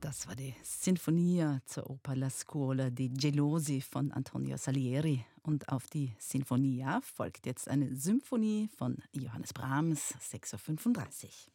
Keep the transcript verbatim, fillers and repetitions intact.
Das war die Sinfonia zur Oper La Scuola di Gelosi von Antonio Salieri. Und auf die Sinfonia folgt jetzt eine Symphonie von Johannes Brahms, sechs Uhr fünfunddreißig.